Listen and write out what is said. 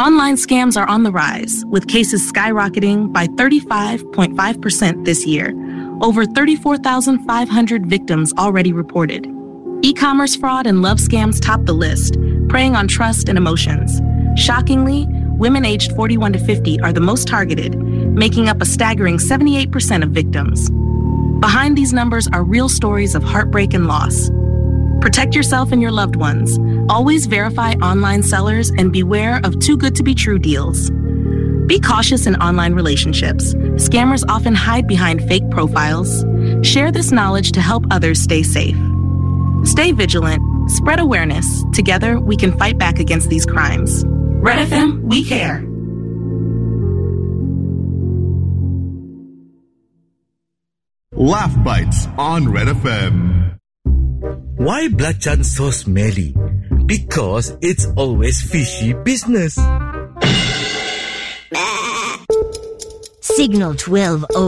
Online scams are on the rise, with cases skyrocketing by 35.5% this year. Over 34,500 victims already reported. E-commerce fraud and love scams top the list, preying on trust and emotions. Shockingly, women aged 41 to 50 are the most targeted, making up a staggering 78% of victims. Behind these numbers are real stories of heartbreak and loss. Protect yourself and your loved ones. Always verify online sellers and beware of too good to be true deals. Be cautious in online relationships. Scammers often hide behind fake profiles. Share this knowledge to help others stay safe. Stay vigilant. Spread awareness. Together, we can fight back against these crimes. Red FM, we care. Laugh Bites on Red FM. Why belacan so smelly? Because it's always fishy business. Signal 12